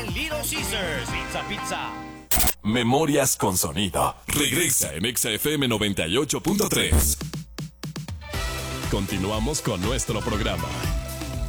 Little Caesars Pizza. Memorias con sonido. Regresa en Exa FM 98.3. Continuamos con nuestro programa.